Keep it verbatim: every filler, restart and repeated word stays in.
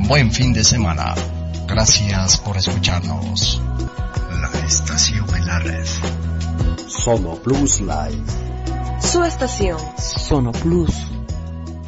buen fin de semana. Gracias por escucharnos. La estación en la red. Sono Plus Live. Su estación. Sono Plus.